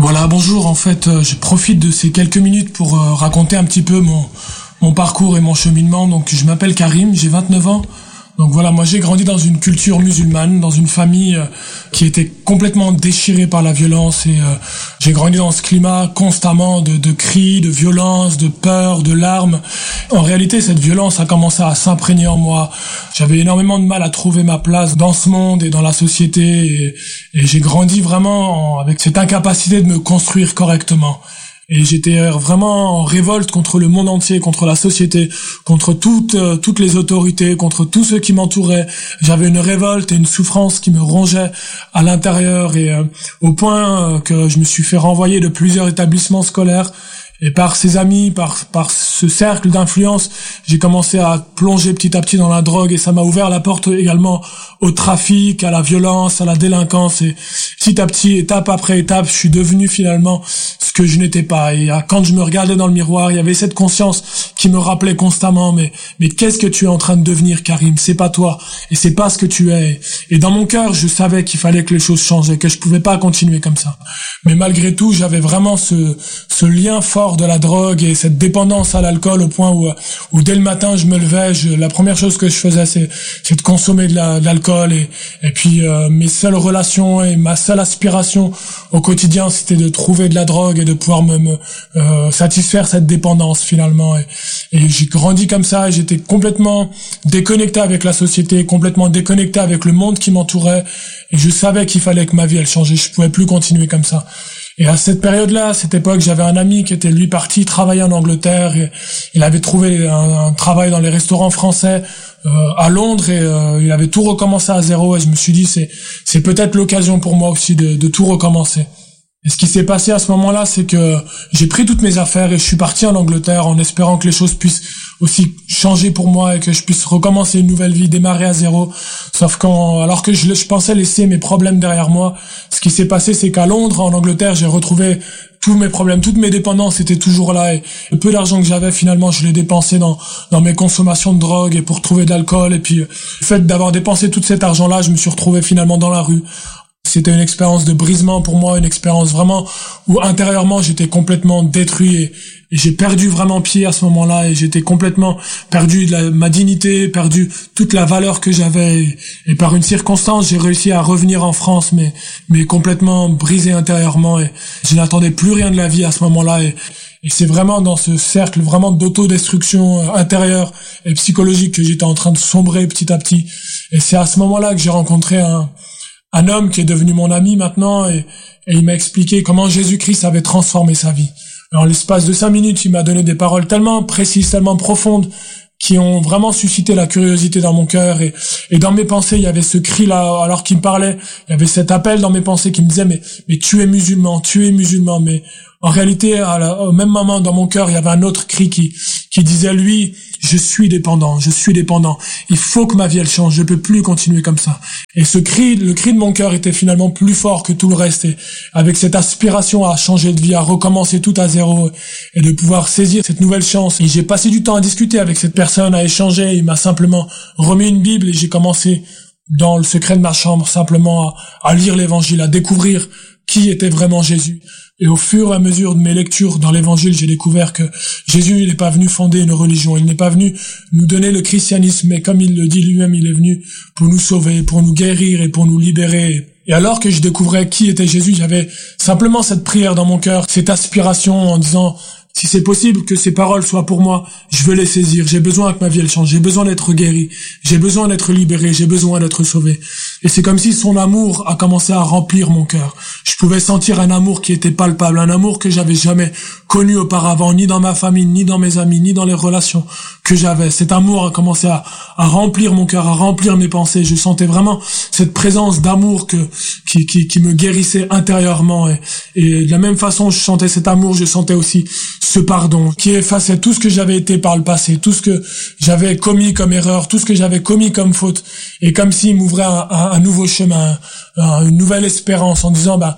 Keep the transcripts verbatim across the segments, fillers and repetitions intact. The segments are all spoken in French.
Voilà, bonjour. En fait, euh, je profite de ces quelques minutes pour euh, raconter un petit peu mon mon parcours et mon cheminement. Donc, je m'appelle Karim, j'ai vingt-neuf ans. Donc voilà, moi j'ai grandi dans une culture musulmane, dans une famille euh, qui était complètement déchirée par la violence et euh, j'ai grandi dans ce climat constamment de, de cris, de violence, de peur, de larmes. En réalité, cette violence a commencé à s'imprégner en moi. J'avais énormément de mal à trouver ma place dans ce monde et dans la société et, et j'ai grandi vraiment en, avec cette incapacité de me construire correctement. Et j'étais vraiment en révolte contre le monde entier, contre la société, contre toutes euh, toutes les autorités, contre tous ceux qui m'entouraient. J'avais une révolte et une souffrance qui me rongeait à l'intérieur et euh, au point euh, que je me suis fait renvoyer de plusieurs établissements scolaires. Et par ses amis, par par ce cercle d'influence, j'ai commencé à plonger petit à petit dans la drogue et ça m'a ouvert la porte également au trafic, à la violence, à la délinquance et petit à petit, étape après étape, je suis devenu finalement ce que je n'étais pas. Et quand je me regardais dans le miroir, il y avait cette conscience qui me rappelait constamment mais mais qu'est-ce que tu es en train de devenir, Karim? C'est pas toi et c'est pas ce que tu es. Et dans mon cœur, je savais qu'il fallait que les choses changent et que je pouvais pas continuer comme ça. Mais malgré tout, j'avais vraiment ce ce lien fort de la drogue et cette dépendance à l'alcool au point où où dès le matin je me levais, je, la première chose que je faisais c'est c'est de consommer de, la, de l'alcool et et puis euh, mes seules relations et ma seule aspiration au quotidien c'était de trouver de la drogue et de pouvoir me, me euh, satisfaire cette dépendance finalement et, et j'ai grandi comme ça et j'étais complètement déconnecté avec la société, complètement déconnecté avec le monde qui m'entourait et je savais qu'il fallait que ma vie elle changeait, je pouvais plus continuer comme ça. Et à cette période-là, à cette époque, j'avais un ami qui était lui parti travailler en Angleterre et il avait trouvé un, un travail dans les restaurants français euh, à Londres et euh, il avait tout recommencé à zéro et je me suis dit c'est c'est peut-être l'occasion pour moi aussi de, de tout recommencer. Et ce qui s'est passé à ce moment-là, c'est que j'ai pris toutes mes affaires et je suis parti en Angleterre en espérant que les choses puissent aussi changer pour moi et que je puisse recommencer une nouvelle vie, démarrer à zéro. Sauf quand, alors que je, je pensais laisser mes problèmes derrière moi, ce qui s'est passé, c'est qu'à Londres, en Angleterre, j'ai retrouvé tous mes problèmes, toutes mes dépendances étaient toujours là et le peu d'argent que j'avais, finalement, je l'ai dépensé dans dans mes consommations de drogue et pour trouver de l'alcool. Et puis, le fait d'avoir dépensé tout cet argent-là, je me suis retrouvé finalement dans la rue. C'était une expérience de brisement pour moi, une expérience vraiment où intérieurement j'étais complètement détruit et, et j'ai perdu vraiment pied à ce moment-là et j'étais complètement perdu de la, ma dignité, perdu toute la valeur que j'avais et, et par une circonstance j'ai réussi à revenir en France mais mais complètement brisé intérieurement et je n'attendais plus rien de la vie à ce moment-là et Et c'est vraiment dans ce cercle vraiment d'autodestruction intérieure et psychologique que j'étais en train de sombrer petit à petit. Et c'est à ce moment-là que j'ai rencontré un un homme qui est devenu mon ami maintenant et, et il m'a expliqué comment Jésus-Christ avait transformé sa vie. En l'espace de cinq minutes, il m'a donné des paroles tellement précises, tellement profondes qui ont vraiment suscité la curiosité dans mon cœur et, et dans mes pensées, il y avait ce cri-là alors qu'il me parlait, il y avait cet appel dans mes pensées qui me disait mais, mais tu es musulman, tu es musulman, mais en réalité, à la, au même moment, dans mon cœur, il y avait un autre cri qui, qui disait, lui, je suis dépendant, je suis dépendant. Il faut que ma vie, elle change. Je peux plus continuer comme ça. Et ce cri, le cri de mon cœur était finalement plus fort que tout le reste. Et avec cette aspiration à changer de vie, à recommencer tout à zéro et de pouvoir saisir cette nouvelle chance. Et j'ai passé du temps à discuter avec cette personne, à échanger. Il m'a simplement remis une Bible et j'ai commencé dans le secret de ma chambre simplement à, à lire l'évangile, à découvrir qui était vraiment Jésus. Et au fur et à mesure de mes lectures dans l'évangile, j'ai découvert que Jésus, il n'est pas venu fonder une religion, il n'est pas venu nous donner le christianisme, mais comme il le dit lui-même, il est venu pour nous sauver, pour nous guérir et pour nous libérer. Et alors que je découvrais qui était Jésus, j'avais simplement cette prière dans mon cœur, cette aspiration en disant, si c'est possible que ces paroles soient pour moi, je veux les saisir. J'ai besoin que ma vie elle change. J'ai besoin d'être guéri. J'ai besoin d'être libéré. J'ai besoin d'être sauvé. Et c'est comme si son amour a commencé à remplir mon cœur. Je pouvais sentir un amour qui était palpable, un amour que j'avais jamais connu auparavant, ni dans ma famille, ni dans mes amis, ni dans les relations que j'avais. Cet amour a commencé à, à remplir mon cœur, à remplir mes pensées. Je sentais vraiment cette présence d'amour que qui, qui, qui me guérissait intérieurement. Et, et de la même façon, je sentais cet amour, je sentais aussi ce pardon qui effaçait tout ce que j'avais été par le passé, tout ce que j'avais commis comme erreur, tout ce que j'avais commis comme faute, et comme s'il m'ouvrait un, un, un nouveau chemin, un, une nouvelle espérance en disant bah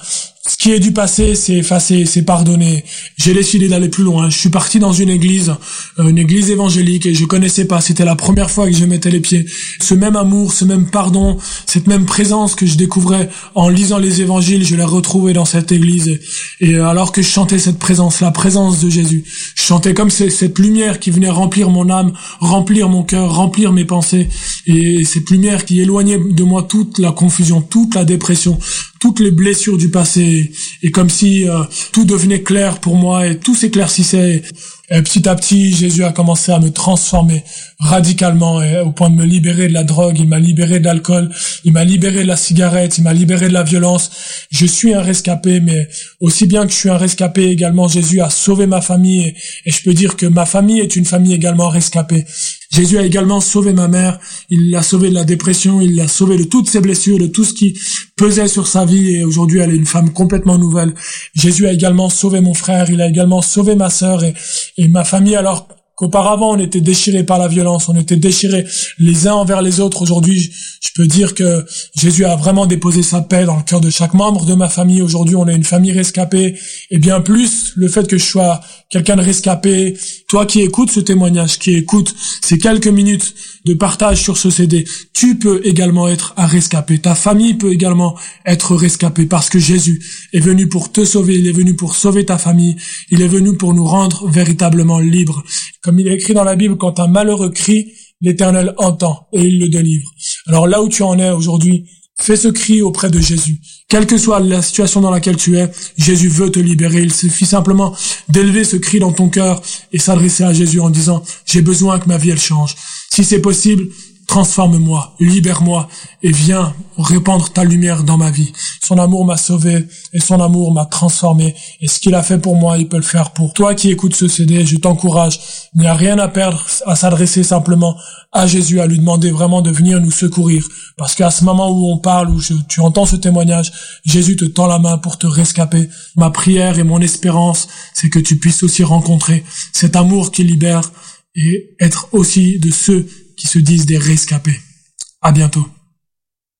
Ce qui est du passé, c'est effacé, c'est pardonné. J'ai décidé d'aller plus loin. Je suis parti dans une église, une église évangélique, et je connaissais pas. C'était la première fois que je mettais les pieds. Ce même amour, ce même pardon, cette même présence que je découvrais en lisant les évangiles, je l'ai retrouvé dans cette église. Et alors que je chantais cette présence, la présence de Jésus, je chantais comme cette lumière qui venait remplir mon âme, remplir mon cœur, remplir mes pensées. Et cette lumière qui éloignait de moi toute la confusion, toute la dépression, toutes les blessures du passé, et comme si euh, tout devenait clair pour moi et tout s'éclaircissait. Et petit à petit, Jésus a commencé à me transformer radicalement, et au point de me libérer de la drogue. Il m'a libéré de l'alcool, il m'a libéré de la cigarette, il m'a libéré de la violence. Je suis un rescapé, mais aussi bien que je suis un rescapé, également Jésus a sauvé ma famille, et, et je peux dire que ma famille est une famille également rescapée. Jésus a également sauvé ma mère, il l'a sauvée de la dépression, il l'a sauvée de toutes ses blessures, de tout ce qui pesait sur sa vie, et aujourd'hui elle est une femme complètement nouvelle. Jésus a également sauvé mon frère, il a également sauvé ma sœur et, et ma famille, alors qu'auparavant on était déchirés par la violence, on était déchirés les uns envers les autres. Aujourd'hui, je peux dire que Jésus a vraiment déposé sa paix dans le cœur de chaque membre de ma famille. Aujourd'hui, on est une famille rescapée, et bien plus le fait que je sois quelqu'un de rescapé. Toi qui écoutes ce témoignage, qui écoute ces quelques minutes de partage sur ce C D, tu peux également être un rescapé. Ta famille peut également être rescapée, parce que Jésus est venu pour te sauver, il est venu pour sauver ta famille, il est venu pour nous rendre véritablement libres. Comme il est écrit dans la Bible, quand un malheureux crie, l'Éternel entend et il le délivre. Alors là où tu en es aujourd'hui, fais ce cri auprès de Jésus. Quelle que soit la situation dans laquelle tu es, Jésus veut te libérer. Il suffit simplement d'élever ce cri dans ton cœur et s'adresser à Jésus en disant « J'ai besoin que ma vie elle change. Si c'est possible, transforme-moi, libère-moi et viens répandre ta lumière dans ma vie. » Son amour m'a sauvé et son amour m'a transformé. Et ce qu'il a fait pour moi, il peut le faire pour toi qui écoutes ce C D. Je t'encourage. Il n'y a rien à perdre à s'adresser simplement à Jésus, à lui demander vraiment de venir nous secourir. Parce qu'à ce moment où on parle, où je, tu entends ce témoignage, Jésus te tend la main pour te rescaper. Ma prière et mon espérance, c'est que tu puisses aussi rencontrer cet amour qui libère et être aussi de ceux qui se disent des rescapés. À bientôt.